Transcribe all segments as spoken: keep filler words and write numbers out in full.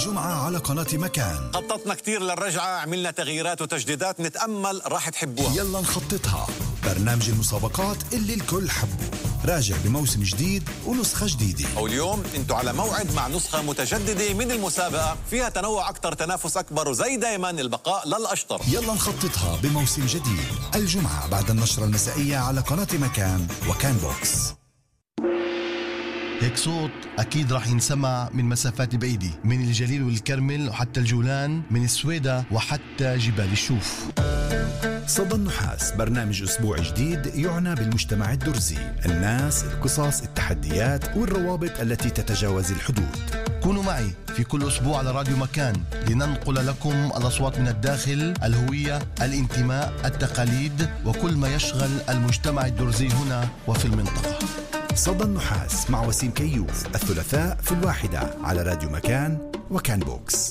الجمعة على قناة مكان. خططنا كتير للرجعة، عملنا تغييرات وتجديدات، نتأمل راح تحبوها. يلا نخططها، برنامج المسابقات اللي الكل حبه، راجع بموسم جديد ونسخة جديدة. واليوم انتوا على موعد مع نسخة متجددة من المسابقة، فيها تنوع أكتر، تنافس أكبر، وزي دايما البقاء للأشطر. يلا نخططها بموسم جديد الجمعة بعد النشرة المسائية على قناة مكان وكان بوكس. هيك صوت أكيد راح ينسمع من مسافات بعيدة، من الجليل والكرمل وحتى الجولان، من السويدة وحتى جبال الشوف. صدى النحاس، برنامج أسبوع جديد يعنى بالمجتمع الدرزي، الناس، القصص، التحديات والروابط التي تتجاوز الحدود. كونوا معي في كل أسبوع على راديو مكان لننقل لكم الأصوات من الداخل، الهوية، الانتماء، التقاليد وكل ما يشغل المجتمع الدرزي هنا وفي المنطقة. صدى النحاس مع وسيم كيوف، الثلاثاء في الواحدة على راديو مكان وكان بوكس.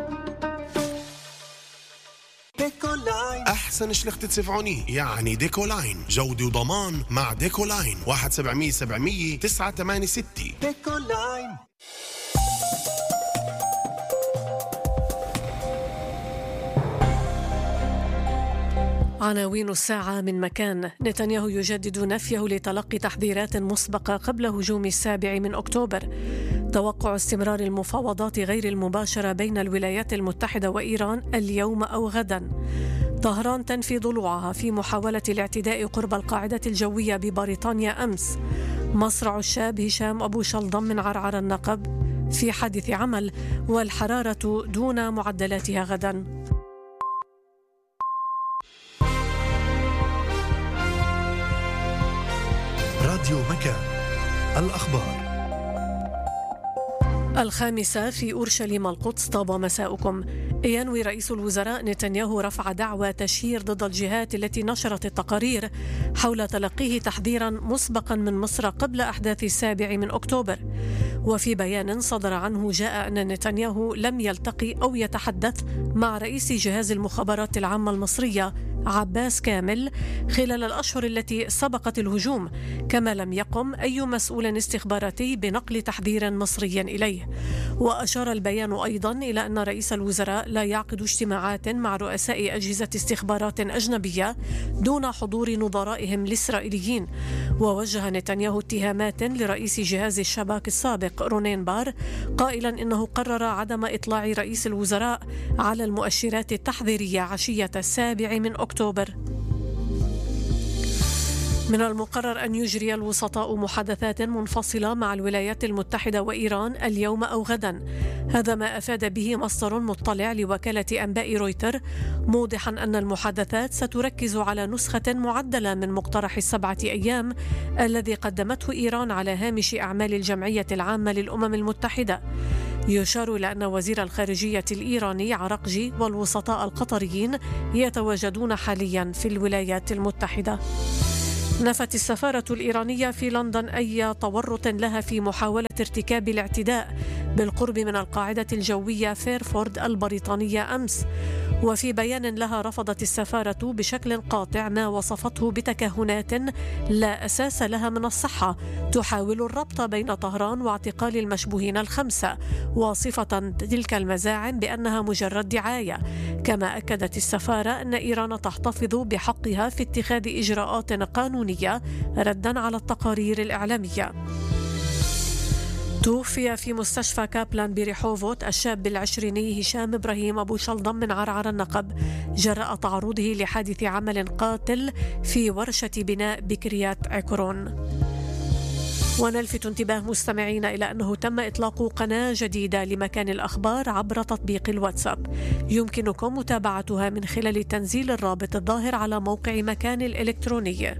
أحسن شلخت تسفعوني يعني ديكولاين، جودة وضمان مع ديكولاين. واحد سبعمية سبعمية تسعة ثمانية ستة. ديكولاين. عناوين الساعة من مكان. نتنياهو يجدد نفيه لتلقي تحذيرات مسبقة قبل هجوم السابع من أكتوبر. توقع استمرار المفاوضات غير المباشرة بين الولايات المتحدة وإيران اليوم أو غدا. طهران تنفي ضلوعها في محاولة الاعتداء قرب القاعدة الجوية ببريطانيا أمس. مصرع الشاب هشام أبو شلضم من عرعر النقب في حادث عمل، والحرارة دون معدلاتها غدا. راديو مكان، الأخبار. الخامسة في أورشليم القدس. طاب مساؤكم. ينوي رئيس الوزراء نتنياهو رفع دعوى تشهير ضد الجهات التي نشرت التقارير حول تلقيه تحذيرا مسبقا من مصر قبل أحداث السابع من أكتوبر. وفي بيان صدر عنه جاء أن نتنياهو لم يلتقي أو يتحدث مع رئيس جهاز المخابرات العامة المصرية عباس كامل خلال الأشهر التي سبقت الهجوم، كما لم يقم أي مسؤول استخباراتي بنقل تحذير مصري إليه. وأشار البيان أيضا إلى أن رئيس الوزراء لا يعقد اجتماعات مع رؤساء أجهزة استخبارات أجنبية دون حضور نظرائهم الإسرائيليين. ووجه نتنياهو اتهامات لرئيس جهاز الشباك السابق رونين بار، قائلا إنه قرر عدم إطلاع رئيس الوزراء على المؤشرات التحذيرية عشية السابع من أكتوبر. من المقرر أن يجري الوسطاء محادثات منفصلة مع الولايات المتحدة وإيران اليوم أو غدا. هذا ما أفاد به مصدر مطلع لوكالة أنباء رويتر، موضحا أن المحادثات ستركز على نسخة معدلة من مقترح السبعة أيام الذي قدمته إيران على هامش أعمال الجمعية العامة للأمم المتحدة. يشار إلى أن وزير الخارجية الإيراني عرقجي والوسطاء القطريين يتواجدون حاليا في الولايات المتحدة. نفت السفارة الإيرانية في لندن أي تورط لها في محاولة ارتكاب الاعتداء بالقرب من القاعدة الجوية فيرفورد البريطانية أمس. وفي بيان لها رفضت السفارة بشكل قاطع ما وصفته بتكهنات لا أساس لها من الصحة تحاول الربط بين طهران واعتقال المشبوهين الخمسة، واصفة تلك المزاعم بأنها مجرد دعاية. كما أكدت السفارة أن إيران تحتفظ بحقها في اتخاذ إجراءات قانونية ردا على التقارير الإعلامية. توفي في مستشفى كابلان بريحوفوت الشاب العشريني هشام إبراهيم أبو شلضم من عرعر النقب جراء تعرضه لحادث عمل قاتل في ورشة بناء بكريات عكرون. ونلفت انتباه مستمعين إلى أنه تم إطلاق قناة جديدة لمكان الأخبار عبر تطبيق الواتساب، يمكنكم متابعتها من خلال تنزيل الرابط الظاهر على موقع مكان الإلكتروني.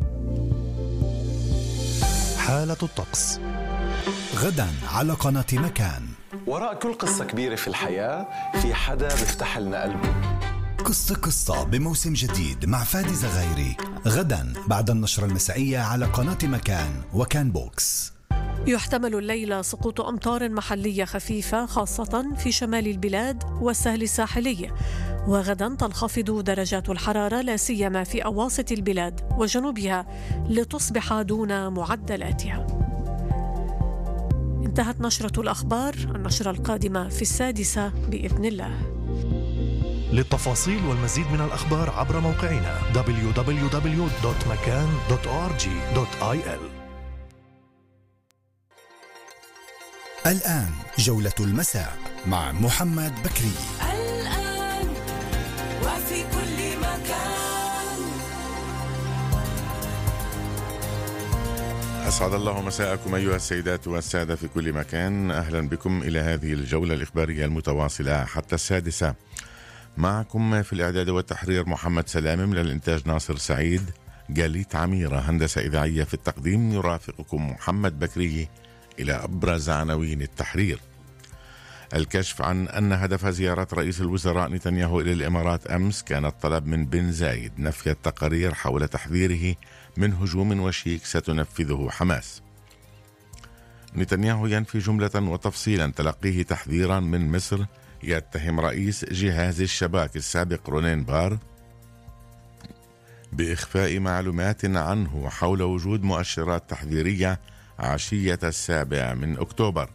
حالة الطقس غدا على قناة مكان. وراء كل قصة كبيرة في الحياة في حدا بيفتح لنا قلبه. قصة قصة بموسم جديد مع فادي زغيري غدا بعد النشرة المسائية على قناة مكان وكان بوكس. يحتمل الليلة سقوط أمطار محلية خفيفة خاصة في شمال البلاد والسهل الساحلي، وغدا تنخفض درجات الحرارة لا سيما في أواسط البلاد وجنوبها لتصبح دون معدلاتها. انتهت نشرة الأخبار. النشرة القادمة في السادسة بإذن الله. للتفاصيل والمزيد من الأخبار عبر موقعنا دبليو دبليو دبليو دوت مكان دوت أو آر جي دوت آي إل. الآن جولة المساء مع محمد بكري. الآن وفي كل مكان. أسعد الله مساءكم أيها السيدات والسادة في كل مكان. أهلا بكم إلى هذه الجولة الإخبارية المتواصلة حتى السادسة. معكم في الإعداد والتحرير محمد سلام، من الإنتاج ناصر سعيد، جاليت عميرة هندسة إذاعية، في التقديم يرافقكم محمد بكري إلى أبرز عناوين التحرير. الكشف عن أن هدف زيارة رئيس الوزراء نتنياهو إلى الإمارات أمس كان الطلب من بن زايد نفي التقارير حول تحذيره من هجوم وشيك ستنفذه حماس. نتنياهو ينفي جملة وتفصيلا تلقيه تحذيرا من مصر يتهم رئيس جهاز الشباك السابق رونين بار بإخفاء معلومات عنه حول وجود مؤشرات تحذيرية عشية السابع من أكتوبر.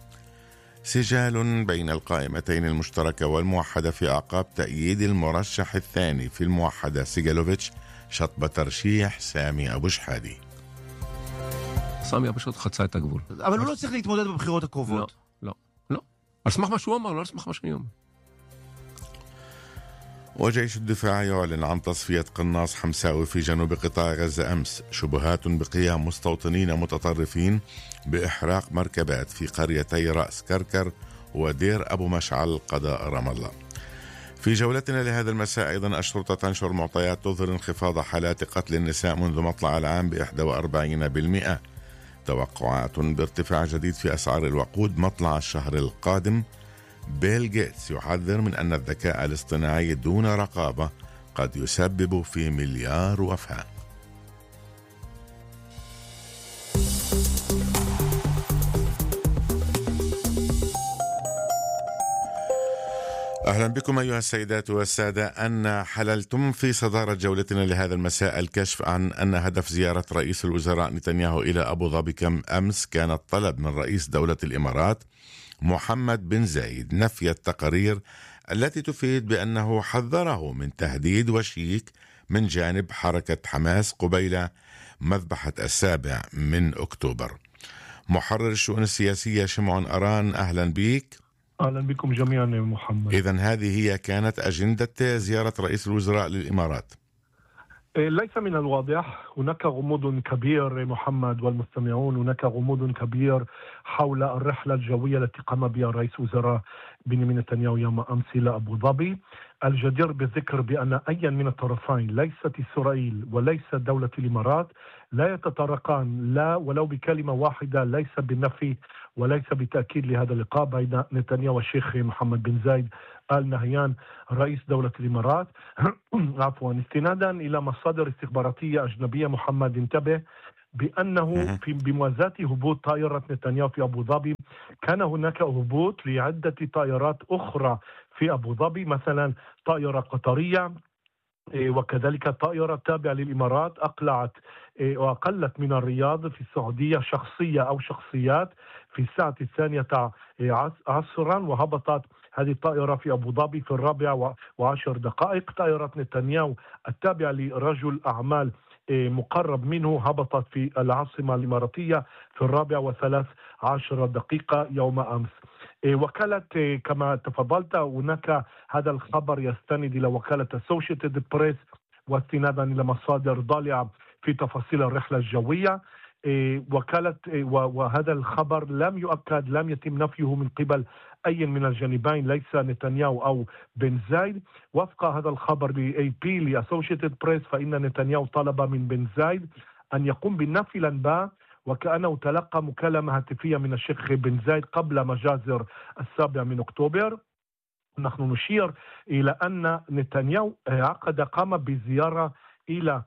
سجال بين القائمتين المشتركة والموحدة في أعقاب تأييد المرشح الثاني في الموحدة سيجالوفيتش شطب ترشيح سامي أبو شحادي. סמי פשוט חצה את הגבול. אבל הוא לא צריך להתמודד בבחירות הקרובות. לא, לא, לא. על סמך מה שהוא אמר, לא על סמך מה שאני אומר. وجيش الدفاع يعلن عن تصفية قناص حمساوي في جنوب قطاع غزة أمس. شبهات بقيام مستوطنين متطرفين بإحراق مركبات في قريتي رأس كركر ودير أبو مشعل قضاء رام الله. في جولتنا لهذا المساء أيضا أشرطة تنشر معطيات تظهر انخفاض حالات قتل النساء منذ مطلع العام ب واحد وأربعين بالمئة. توقعات بارتفاع جديد في أسعار الوقود مطلع الشهر القادم. بيل جيتس يحذر من أن الذكاء الاصطناعي دون رقابة قد يسبب في مليار وفاة. أهلا بكم أيها السيدات والسادة. أن حللتم في صدارة جولتنا لهذا المساء الكشف عن أن هدف زيارة رئيس الوزراء نتنياهو إلى أبو ظبي كم أمس كان الطلب من رئيس دولة الإمارات محمد بن زايد نفي التقارير التي تفيد بأنه حذره من تهديد وشيك من جانب حركة حماس قبيل مذبحة السابع من أكتوبر. محرر الشؤون السياسية شمعون أران، أهلا بك. أهلا بكم جميعا يا محمد. إذن هذه هي كانت أجندة زيارة رئيس الوزراء للإمارات؟ ليس من الواضح، هناك غموض كبير محمد والمستمعون، هناك غموض كبير حول الرحلة الجوية التي قام بها رئيس وزراء بنيامين نتنياهو يوم أمس إلى أبو ظبي. الجدير بالذكر بأن أي من الطرفين، ليست إسرائيل وليس دولة الإمارات، لا يتطرقان لا ولو بكلمة واحدة، ليس بالنفي وليس بتأكيد لهذا اللقاء بين نتنياهو والشيخ محمد بن زايد آل نهيان رئيس دولة الإمارات. عفوا، استنادا إلى مصادر استخباراتية أجنبية محمد، انتبه بأنه في بموازاة هبوط طائرة نتنياهو في أبو ظبي كان هناك هبوط لعدة طائرات أخرى في أبو ظبي، مثلا طائرة قطرية وكذلك طائرة تابعة للإمارات أقلعت وأقلت من الرياض في السعودية شخصية أو شخصيات في الساعة الثانية عصرا، وهبطت هذه الطائرة في أبو ظبي في الرابع وعشر دقائق. طائرة نتنياهو التابعة لرجل أعمال مقرب منه هبطت في العاصمة الإماراتية في الرابع وثلاث عشر دقيقة يوم أمس. وكالة كما تفضلت، هناك هذا الخبر يستند إلى وكالة Associated Press واستنادا إلى مصادر ضالعة في تفاصيل الرحلة الجوية. وكالة وهذا الخبر لم يؤكد، لم يتم نفيه من قبل أي من الجانبين، ليس نتنياهو أو بن زايد. وفق هذا الخبر ب إيه بي لأسوشيتد بريس، فإن نتنياهو طلب من بن زايد أن يقوم بالنفي الأنباء، وكأنه تلقى مكالمة هاتفية من الشيخ بن زايد قبل مجازر السابع من أكتوبر. نحن نشير إلى أن نتنياهو عقد قام بزيارة إلى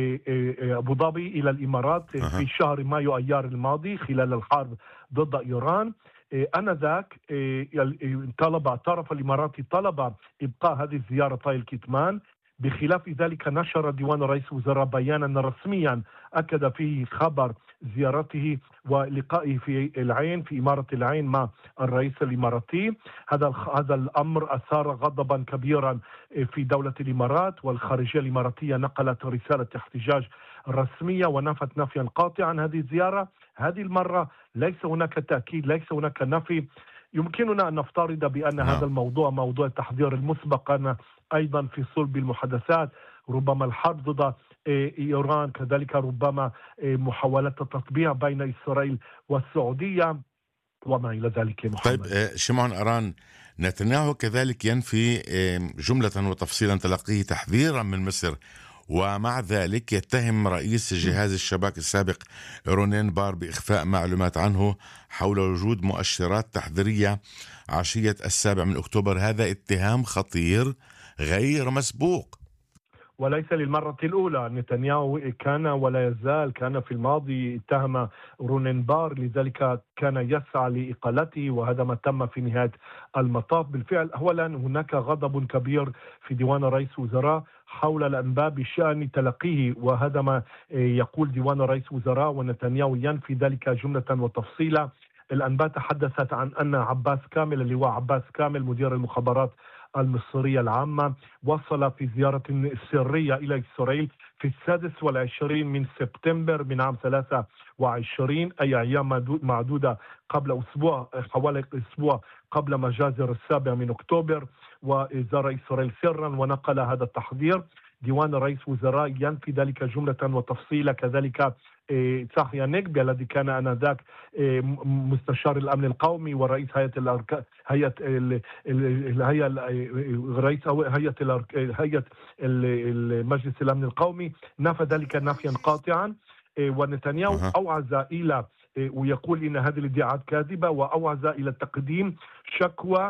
أبو ظبي إلى الإمارات أه. في شهر مايو أيار الماضي خلال الحرب ضد إيران. آنذاك طلب الطرف الإماراتي طلب إبقاء هذه الزيارة طي الكتمان بخلاف ذلك نشر ديوان رئيس وزراء بيانا رسميا أكد فيه خبر زيارته ولقائه في العين في إمارة العين مع الرئيس الإماراتي. هذا هذا الأمر أثار غضبا كبيرا في دولة الإمارات، والخارجية الإماراتية نقلت رسالة احتجاج رسمية ونفت نفيا قاطعا عن هذه الزيارة. هذه المرة ليس هناك تأكيد، ليس هناك نفي. يمكننا أن نفترض بأن نعم. هذا الموضوع موضوع التحضير المسبق أنا أيضا في صلب المحادثات، ربما الحرب ضد إيران، كذلك ربما محاولات التطبيع بين إسرائيل والسعودية وما إلى ذلك. محمد. طيب شمعون أران، نتنياهو كذلك ينفي جملة وتفصيلا تلقيه تحذيرا من مصر، ومع ذلك يتهم رئيس جهاز الشباك السابق رونين بار بإخفاء معلومات عنه حول وجود مؤشرات تحذيرية عشية السابع من أكتوبر. هذا اتهام خطير غير مسبوق، وليس للمرة الأولى. نتنياهو كان ولا يزال كان في الماضي اتهم رونين بار، لذلك كان يسعى لإقالته، وهذا ما تم في نهاية المطاف. بالفعل أولا هناك غضب كبير في ديوان رئيس وزراء حول الأنباء بشأن تلقيه، وهذا ما يقول ديوان رئيس وزراء، ونتنياهو ينفي ذلك جملة وتفصيلا. الأنباء تحدثت عن أن عباس كامل، اللواء عباس كامل مدير المخابرات المصرية العامة، وصل في زيارة سرية إلى إسرائيل في السادس والعشرين من سبتمبر من عام ثلاثة وعشرين، أي أيام معدودة قبل أسبوع، حوالي أسبوع قبل مجازر السابع من أكتوبر، وزار إسرائيل سرا ونقل هذا التحذير. ديوان رئيس وزراء ينفي ذلك جملة وتفصيلا. كذلك صحي نقبي الذي كان آنذاك مستشار الأمن القومي ورئيس هيئة الأركان هيئة الهيئة رئيس هيئة هيئة المجلس الأمن القومي نفى ذلك نفيا قاطعا. ونتنياهو أوعز إلى ويقول إن هذه الادعاءات كاذبة، وأوعز إلى تقديم شكوى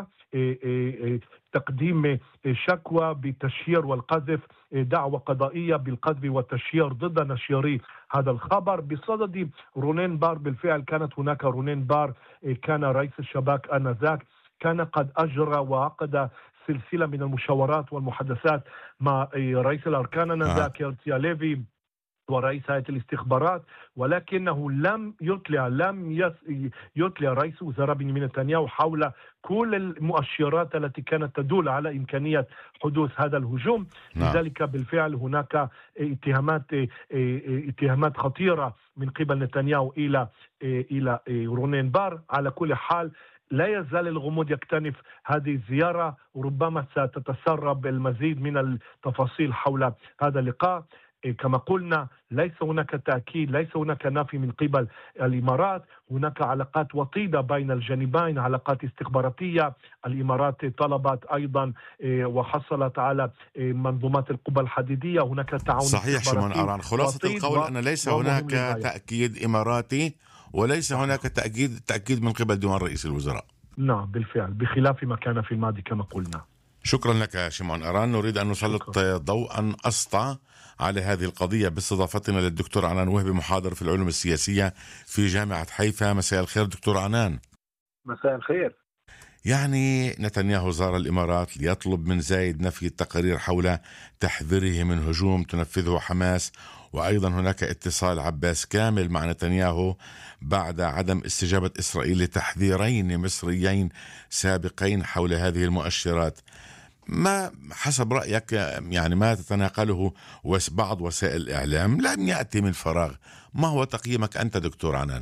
تقديم شكوى بالتشهير والقذف، دعوة قضائية بالقذف والتشهير ضد نشيري هذا الخبر بصدد رونين بار. بالفعل كانت هناك رونين بار كان رئيس الشباك آنذاك، كان قد أجرى وعقد سلسلة من المشاورات والمحادثات مع رئيس الأركان آنذاك هرتزي هاليفي ورئيس هيئة الاستخبارات، ولكنه لم يطلع لم يطلع رئيس وزراء بنيامين نتنياهو حول كل المؤشرات التي كانت تدل على إمكانية حدوث هذا الهجوم. نعم. لذلك بالفعل هناك اتهامات اتهامات خطيرة من قبل نتنياهو إلى إلى رونين بار. على كل حال لا يزال الغموض يكتنف هذه الزيارة، وربما ستتسرب المزيد من التفاصيل حول هذا اللقاء. كما قلنا ليس هناك تأكيد، ليس هناك نفي من قبل الإمارات، هناك علاقات وطيدة بين الجانبين، علاقات استخباراتية. الإمارات طلبت أيضا وحصلت على منظومات القبة الحديدية، هناك تعاون صحيح. شمعون أران، خلاصة القول أن ليس هناك تأكيد إماراتي وليس هناك تأكيد تأكيد من قبل ديوان رئيس الوزراء. نعم بالفعل، بخلاف ما كان في الماضي كما قلنا. شكرا لك شمعون أران. نريد أن نسلط ضوءا أسطع على هذه القضية باستضافتنا للدكتور عنان وهبي، محاضر في العلوم السياسية في جامعة حيفا. مساء الخير دكتور عنان. مساء الخير. يعني نتنياهو زار الإمارات ليطلب من زايد نفي التقارير حول تحذيره من هجوم تنفذه حماس، وأيضا هناك اتصال عباس كامل مع نتنياهو بعد عدم استجابة إسرائيل لتحذيرين مصريين سابقين حول هذه المؤشرات. ما حسب رأيك يعني ما تتناقله بعض وسائل الإعلام لم يأتي من فراغ، ما هو تقييمك أنت دكتور عنان؟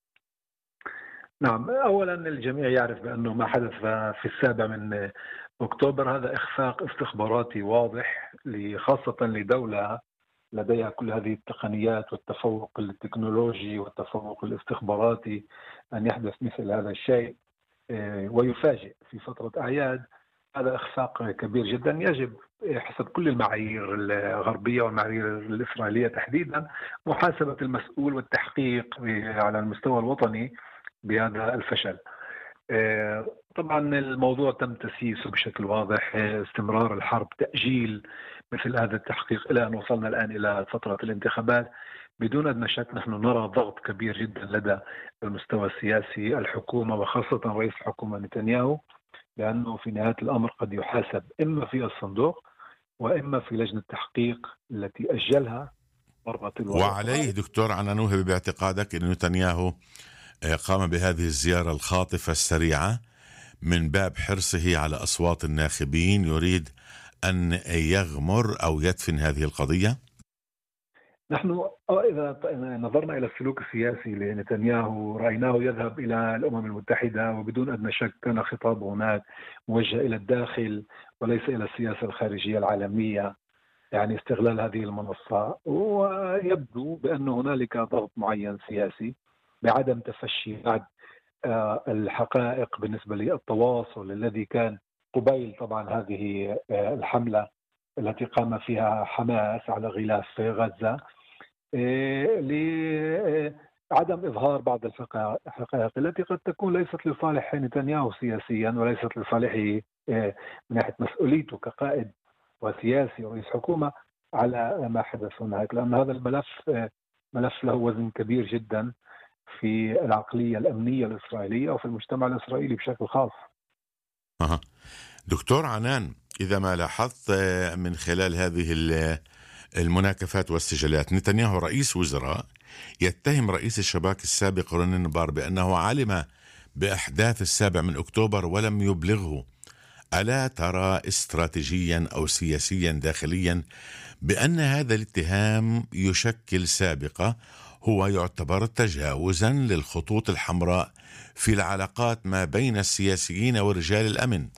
نعم، أولا الجميع يعرف بأنه ما حدث في السابع من أكتوبر هذا إخفاق استخباراتي واضح، خاصة لدولة لديها كل هذه التقنيات والتفوق التكنولوجي والتفوق الاستخباراتي، أن يحدث مثل هذا الشيء ويفاجئ في فترة أعياد. هذا إخفاق كبير جدا، يجب حسب كل المعايير الغربية والمعايير الإسرائيلية تحديدا محاسبة المسؤول والتحقيق على المستوى الوطني بهذا الفشل. طبعا الموضوع تم تسييسه بشكل واضح، استمرار الحرب، تأجيل مثل هذا التحقيق إلى أن وصلنا الآن إلى فترة الانتخابات. بدون أدنى شك نحن نرى ضغط كبير جدا لدى المستوى السياسي، الحكومة وخاصة رئيس الحكومة نتنياهو، لأنه في نهاية الأمر قد يحاسب إما في الصندوق وإما في لجنة التحقيق التي أجلها مرة وعليه دكتور عنان وهبي باعتقادك أن نتنياهو قام بهذه الزيارة الخاطفة السريعة من باب حرصه على أصوات الناخبين، يريد أن يغمر أو يدفن هذه القضية؟ نحن إذا نظرنا إلى السلوك السياسي لنتنياهو رأيناه يذهب إلى الأمم المتحدة، وبدون أدنى شك كان خطابه هناك موجه إلى الداخل وليس إلى السياسة الخارجية العالمية، يعني استغلال هذه المنصة. ويبدو بأن هنالك ضغط معين سياسي بعدم تفشي بعد الحقائق بالنسبة للتواصل الذي كان قبيل طبعا هذه الحملة التي قام فيها حماس على غلاف غزة، لعدم إظهار بعض الحقائق التي قد تكون ليست لصالح نتنياهو سياسيا وليست لصالحه من ناحية مسؤوليته كقائد وسياسي ورئيس حكومة على ما حدث هناك، لأن هذا الملف ملف له وزن كبير جدا في العقلية الأمنية الإسرائيلية وفي المجتمع الإسرائيلي بشكل خاص. أه. دكتور عنان، إذا ما لاحظت من خلال هذه المناكفات والسجلات، نتنياهو رئيس وزراء يتهم رئيس الشباك السابق رونين بار بأنه علم بأحداث السابع من أكتوبر ولم يبلغه. ألا ترى استراتيجيا أو سياسيا داخليا بأن هذا الاتهام يشكل سابقة هو يعتبر تجاوزا للخطوط الحمراء في العلاقات ما بين السياسيين ورجال الأمن؟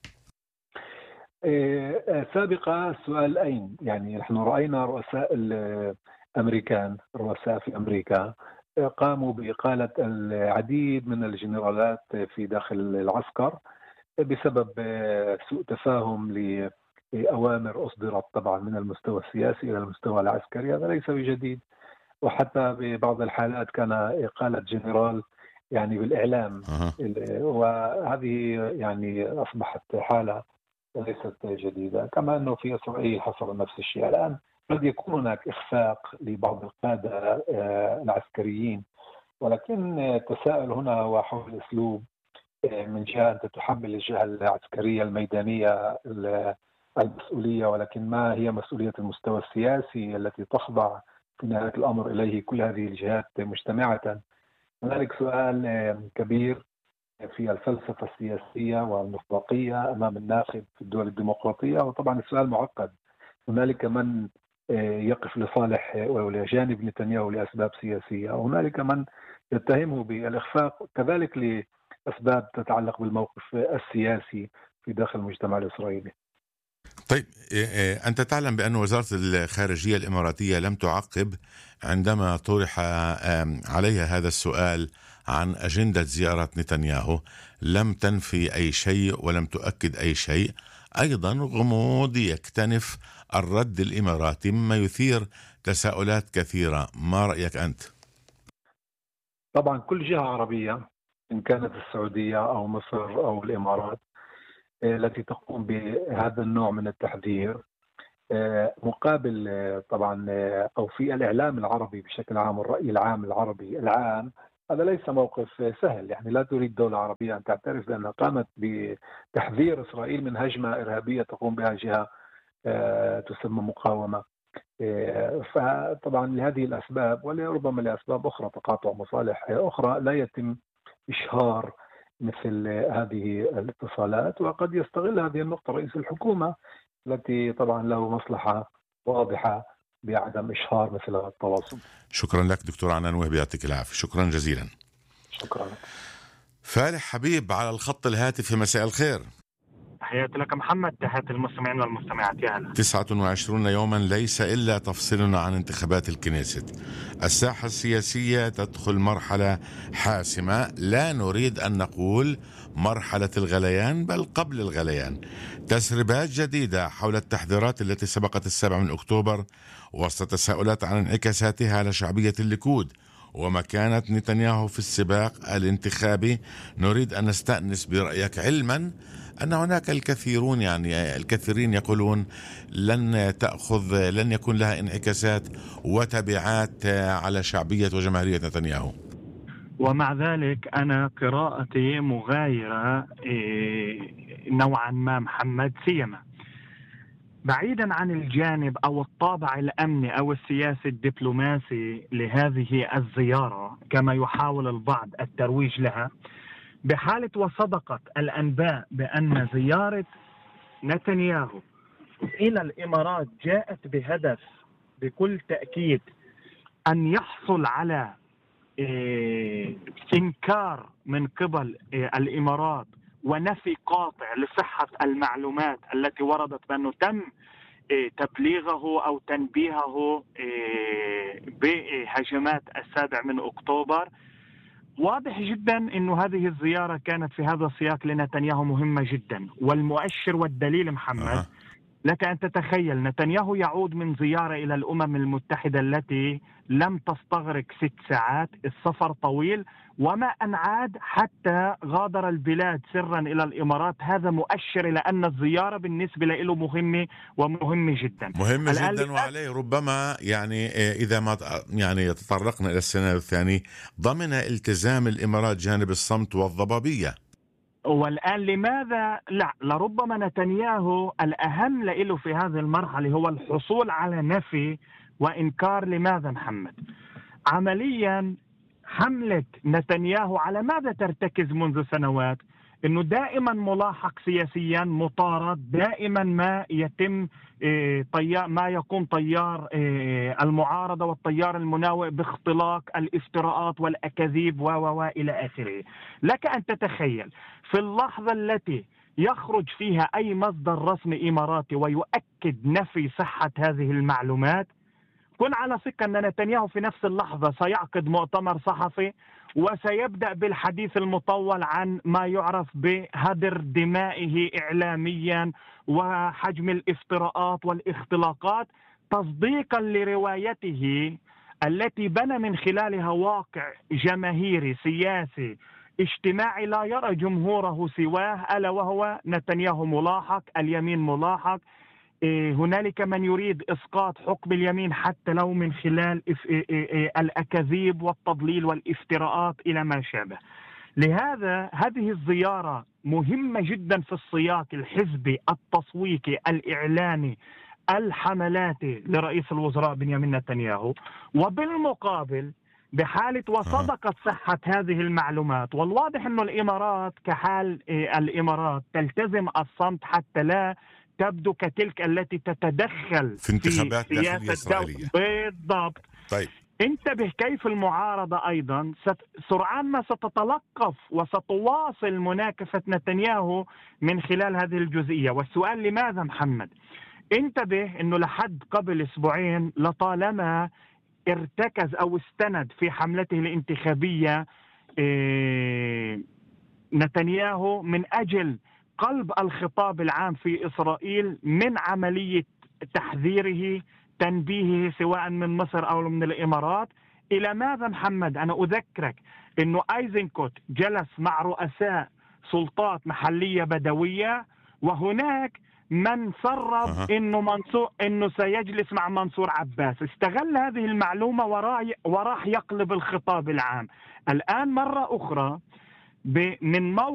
سابقة سؤال أين؟ يعني نحن رأينا رؤساء الأمريكان رؤساء في أمريكا قاموا بإقالة العديد من الجنرالات في داخل العسكر بسبب سوء تفاهم لأوامر أصدرت طبعا من المستوى السياسي إلى المستوى العسكري. هذا ليس بجديد، وحتى ببعض الحالات كان إقالة جنرال يعني بالإعلام. أه. وهذه يعني أصبحت حالة ليست جديدة. كما أنه في إسرائيل حصل نفس الشيء الآن. قد يكون هناك إخفاق لبعض القادة العسكريين، ولكن التساؤل هنا هو حول الأسلوب. من جهة أنت تحمل الجهة العسكرية الميدانية المسؤولية، ولكن ما هي مسؤولية المستوى السياسي التي تخضع في نهاية الأمر إليه كل هذه الجهات مجتمعة؟ هنالك سؤال كبير في الفلسفة السياسية والمصداقية أمام الناخب في الدول الديمقراطية، وطبعا السؤال معقد. هنالك من يقف لصالح ولجانب نتنياهو لأسباب سياسية، وهنالك من يتهمه بالإخفاق كذلك لأسباب تتعلق بالموقف السياسي في داخل المجتمع الإسرائيلي. طيب، أنت تعلم بأن وزارة الخارجية الإماراتية لم تعقب عندما طرح عليها هذا السؤال عن أجندة زيارة نتنياهو، لم تنفي أي شيء ولم تؤكد أي شيء. أيضا غموض يكتنف الرد الإماراتي مما يثير تساؤلات كثيرة. ما رأيك أنت؟ طبعا كل جهة عربية إن كانت السعودية أو مصر أو الإمارات التي تقوم بهذا النوع من التحذير مقابل طبعا أو في الإعلام العربي بشكل عام والرأي العام العربي العام، هذا ليس موقف سهل. يعني لا تريد دولة عربية أن تعترف بأنها قامت بتحذير إسرائيل من هجمة إرهابية تقوم بها جهة تسمى مقاومة. فطبعا لهذه الأسباب ولربما لأسباب أخرى، تقاطع مصالح أخرى، لا يتم إشهار مثل هذه الاتصالات. وقد يستغل هذه النقطة رئيس الحكومة التي طبعا له مصلحة واضحة بعدم إشهار مثل هذا التواصل. شكرا لك دكتور عنان وهبي، يعطيك العافية. شكرا جزيلا. شكرا لك. فالح حبيب على الخط الهاتفي، مساء الخير. تحياتي لك محمد، تحياتي المستمعين والمستمعات. يا هلا. تسعة وعشرون يوما ليس إلا تفصلنا عن انتخابات الكنيست. الساحة السياسية تدخل مرحلة حاسمة، لا نريد أن نقول مرحلة الغليان بل قبل الغليان. تسريبات جديدة حول التحذيرات التي سبقت السابع من أكتوبر وسط تساؤلات عن انعكاساتها على شعبية الليكود ومكانة نتنياهو في السباق الانتخابي. نريد أن نستأنس برأيك، علما أن هناك الكثيرون يعني الكثيرين يقولون لن تأخذ لن يكون لها انعكاسات وتبعات على شعبية وجماهيرية نتنياهو. ومع ذلك أنا قراءتي مغايرة نوعا ما محمد، سيما بعيدا عن الجانب أو الطابع الأمني أو السياسي الدبلوماسي لهذه الزيارة كما يحاول البعض الترويج لها، بحالة وصدقت الأنباء بأن زيارة نتنياهو إلى الإمارات جاءت بهدف بكل تأكيد أن يحصل على إيه إنكار من قبل إيه الإمارات ونفي قاطع لصحة المعلومات التي وردت بأنه تم إيه تبليغه أو تنبيهه إيه بهجمات السابع من أكتوبر. واضح جدا أنه هذه الزيارة كانت في هذا السياق لنتنياهو مهمة جدا، والمؤشر والدليل محمد أه. لك أن تتخيل نتنياهو يعود من زيارة إلى الأمم المتحدة التي لم تستغرق ست ساعات، السفر طويل، وما أن عاد حتى غادر البلاد سرا إلى الإمارات. هذا مؤشر إلى أن الزيارة بالنسبة له مهمة ومهمة جدا مهمة جدا، وعليه ربما يعني إذا ما يعني تطرقنا إلى السنة الثاني ضمن التزام الإمارات جانب الصمت والضبابية. والآن لماذا لا لربما نتنياهو الأهم له في هذه المرحلة هو الحصول على نفي وإنكار. لماذا محمد؟ عمليا حملة نتنياهو على ماذا ترتكز منذ سنوات؟ إنه دائما ملاحق سياسيا، مطارد، دائما ما يتم طيار ما يقوم طيار المعارضة والطيار المناوئ باختلاق الافتراءات والأكاذيب و و إلى آخره. لك أن تتخيل في اللحظة التي يخرج فيها أي مصدر رسمي إماراتي ويؤكد نفي صحة هذه المعلومات، كن على ثقة أن نتنياهو في نفس اللحظة سيعقد مؤتمر صحفي وسيبدأ بالحديث المطول عن ما يعرف بهدر دمائه إعلاميا وحجم الافتراءات والاختلاقات، تصديقا لروايته التي بنى من خلالها واقع جماهيري سياسي اجتماعي لا يرى جمهوره سواه، ألا وهو نتنياهو ملاحق، اليمين ملاحق. هنالك من يريد إسقاط حكم اليمين حتى لو من خلال الأكاذيب والتضليل والافتراءات إلى ما شابه. لهذا هذه الزيارة مهمة جدا في السياق الحزبي التصويتي الإعلامي الحملاتي لرئيس الوزراء بنيامين نتنياهو. وبالمقابل بحالة وصدقت صحة هذه المعلومات، والواضح أن الإمارات كحال الإمارات تلتزم الصمت حتى لا تبدو كتلك التي تتدخل في انتخابات في داخلية إسرائيلية. بالضبط. طيب انتبه كيف المعارضة أيضا سرعان ما ستتلقف وستواصل مناكفة نتنياهو من خلال هذه الجزئية. والسؤال لماذا محمد؟ انتبه أنه لحد قبل أسبوعين لطالما ارتكز أو استند في حملته الانتخابية إيه نتنياهو من أجل قلب الخطاب العام في إسرائيل من عملية تحذيره تنبيهه سواء من مصر أو من الإمارات. إلى ماذا محمد؟ أنا أذكرك أنه أيزنكوت جلس مع رؤساء سلطات محلية بدوية، وهناك من سرب أه. إنه منصور إنه سيجلس مع منصور عباس. استغل هذه المعلومة وراح يقلب الخطاب العام. الآن مرة أخرى من موقع